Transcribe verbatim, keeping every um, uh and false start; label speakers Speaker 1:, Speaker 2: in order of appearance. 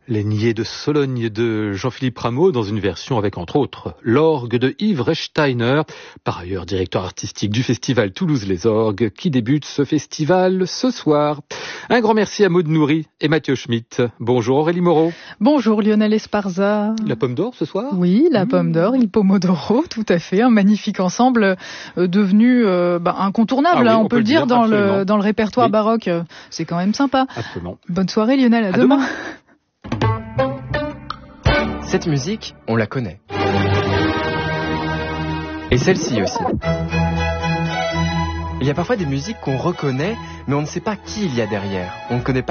Speaker 1: Les Niais de Sologne de Jean-Philippe Rameau dans une version avec entre autres l'orgue de Yves Rechsteiner, par ailleurs directeur artistique du festival Toulouse les Orgues qui débute ce festival ce soir. Un grand merci à Maud Nourri et Mathieu Schmitt. Bonjour Aurélie Moreau.
Speaker 2: Bonjour Lionel Esparza.
Speaker 1: La pomme d'or ce soir ?
Speaker 2: Oui, la mmh. pomme d'or, il Pomodoro, tout à fait, un magnifique ensemble euh, devenu euh, bah, incontournable, ah oui, hein, on, on peut le dire, dire dans, le, dans le répertoire oui. baroque. C'est quand même sympa.
Speaker 1: Absolument.
Speaker 2: Bonne soirée Lionel, à,
Speaker 1: à
Speaker 2: demain.
Speaker 1: demain.
Speaker 3: Cette musique, on la connaît. Et celle-ci aussi. Il y a parfois des musiques qu'on reconnaît, mais on ne sait pas qui il y a derrière. On ne connaît pas